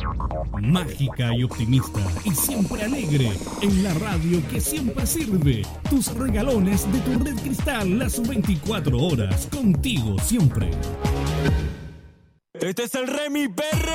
Mágica y optimista y siempre alegre, en la radio que siempre sirve. Tus regalones de tu Red Cristal las 24 horas, contigo siempre. Este es el Remy Perre.